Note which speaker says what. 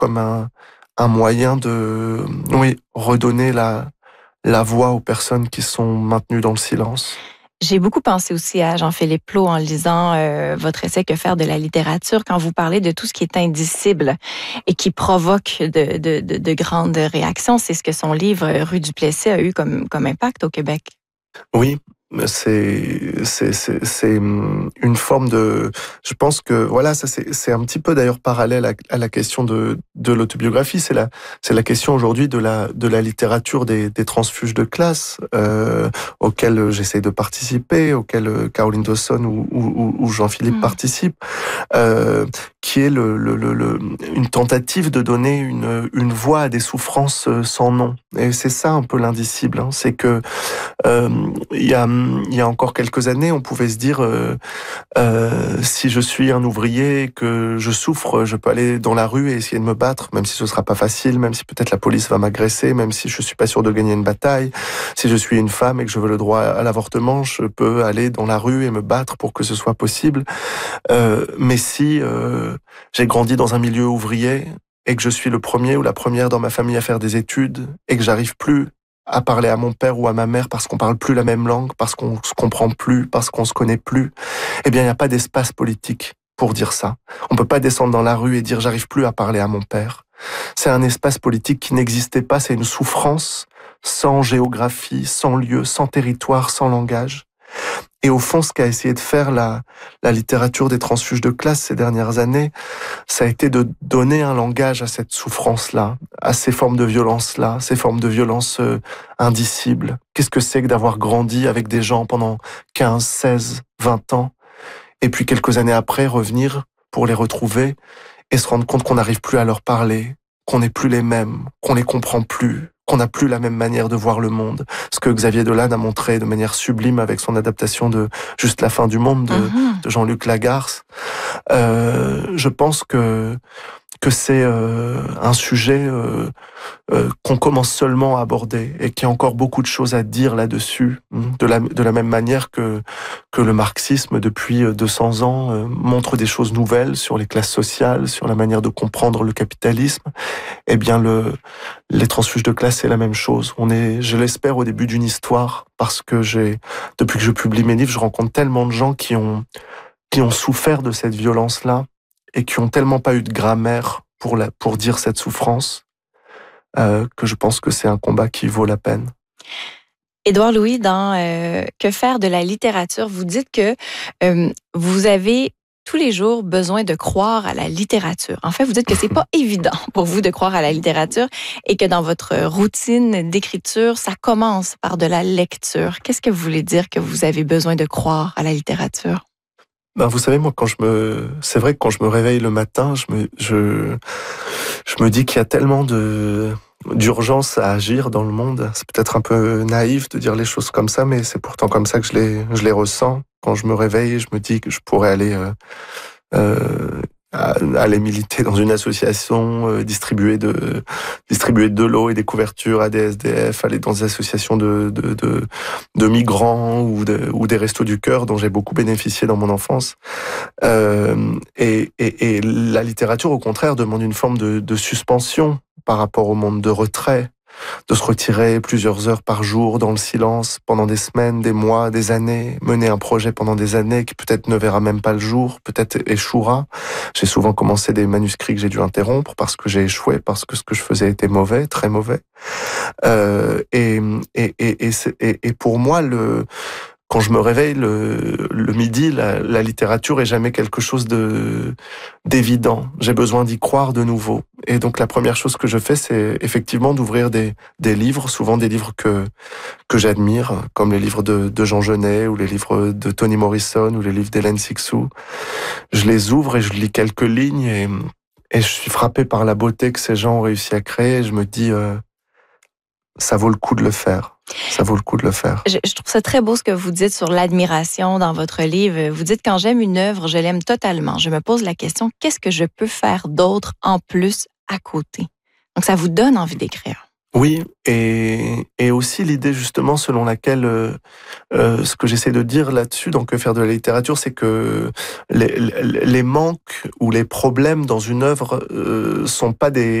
Speaker 1: comme un moyen de, oui, redonner la voix aux personnes qui sont maintenues dans le silence.
Speaker 2: J'ai beaucoup pensé aussi à Jean-Philippe Plault en lisant votre essai Que faire de la littérature, quand vous parlez de tout ce qui est indicible et qui provoque de grandes réactions. C'est ce que son livre Rue du Plessis a eu comme impact au Québec.
Speaker 1: Oui, mais c'est une forme de. Je pense que voilà, ça c'est un petit peu d'ailleurs parallèle à la question de l'autobiographie. C'est la question aujourd'hui de la littérature des transfuges de classe auxquels j'essaie de participer, auxquels Caroline Dawson ou Jean-Philippe participent, qui est une tentative de donner une voix à des souffrances sans nom. Et c'est ça un peu l'indicible, hein, c'est que il y a encore quelques années, on pouvait se dire si je suis un ouvrier et que je souffre, je peux aller dans la rue et essayer de me battre, même si ce sera pas facile, même si peut-être la police va m'agresser, même si je suis pas sûr de gagner une bataille. Si je suis une femme et que je veux le droit à l'avortement, je peux aller dans la rue et me battre pour que ce soit possible. Mais si j'ai grandi dans un milieu ouvrier et que je suis le premier ou la première dans ma famille à faire des études et que j'arrive plus à parler à mon père ou à ma mère parce qu'on parle plus la même langue, parce qu'on se comprend plus, parce qu'on se connaît plus, eh bien, il n'y a pas d'espace politique pour dire ça. On peut pas descendre dans la rue et dire j'arrive plus à parler à mon père. C'est un espace politique qui n'existait pas, c'est une souffrance sans géographie, sans lieu, sans territoire, sans langage. Et au fond, ce qu'a essayé de faire la littérature des transfuges de classe ces dernières années, ça a été de donner un langage à cette souffrance-là, à ces formes de violence-là, ces formes de violence indicibles. Qu'est-ce que c'est que d'avoir grandi avec des gens pendant 15, 16, 20 ans, et puis quelques années après revenir pour les retrouver et se rendre compte qu'on n'arrive plus à leur parler, qu'on n'est plus les mêmes, qu'on les comprend plus, qu'on n'a plus la même manière de voir le monde. Ce que Xavier Dolan a montré de manière sublime avec son adaptation de Juste la fin du monde de Jean-Luc Lagarce. Je pense que c'est un sujet qu'on commence seulement à aborder et qu'il y a encore beaucoup de choses à dire là-dessus, de la même manière que le marxisme, depuis 200 ans, montre des choses nouvelles sur les classes sociales, sur la manière de comprendre le capitalisme. Eh bien, les transfuges de classe, c'est la même chose. On est, je l'espère, au début d'une histoire, parce que depuis que je publie mes livres, je rencontre tellement de gens qui ont souffert de cette violence-là et qui ont tellement pas eu de grammaire pour dire cette souffrance, que je pense que c'est un combat qui vaut la peine.
Speaker 2: Édouard Louis, dans Que faire de la littérature, vous dites que vous avez tous les jours besoin de croire à la littérature. En fait, vous dites que c'est pas évident pour vous de croire à la littérature et que dans votre routine d'écriture, ça commence par de la lecture. Qu'est-ce que vous voulez dire que vous avez besoin de croire à la littérature?
Speaker 1: Ben, vous savez, moi, c'est vrai que quand je me réveille le matin, je me dis qu'il y a tellement d'urgence à agir dans le monde. C'est peut-être un peu naïf de dire les choses comme ça, mais c'est pourtant comme ça que je les ressens. Quand je me réveille, je me dis que je pourrais aller aller militer dans une association, distribuer de l'eau et des couvertures à des SDF, aller dans des associations de migrants ou des restos du cœur dont j'ai beaucoup bénéficié dans mon enfance. Et la littérature, au contraire, demande une forme de suspension par rapport au monde, de retrait, de se retirer plusieurs heures par jour dans le silence pendant des semaines, des mois, des années, mener un projet pendant des années qui peut-être ne verra même pas le jour, peut-être échouera. J'ai souvent commencé des manuscrits que j'ai dû interrompre parce que j'ai échoué, parce que ce que je faisais était mauvais, très mauvais. Et pour moi, quand je me réveille le midi, la littérature est jamais quelque chose d'évident. J'ai besoin d'y croire de nouveau. Et donc la première chose que je fais, c'est effectivement d'ouvrir des livres, souvent des livres que j'admire, comme les livres de Jean Genet, ou les livres de Toni Morrison, ou les livres d'Hélène Cixous. Je les ouvre et je lis quelques lignes et je suis frappé par la beauté que ces gens ont réussi à créer. Et je me dis, ça vaut le coup de le faire. Ça vaut le coup de le faire.
Speaker 2: Je trouve ça très beau ce que vous dites sur l'admiration dans votre livre. Vous dites, quand j'aime une œuvre, je l'aime totalement. Je me pose la question, qu'est-ce que je peux faire d'autre en plus à côté? Donc, ça vous donne envie d'écrire.
Speaker 1: Oui, et aussi l'idée justement selon laquelle ce que j'essaie de dire là-dessus dans Que faire de la littérature, c'est que les manques ou les problèmes dans une œuvre sont pas des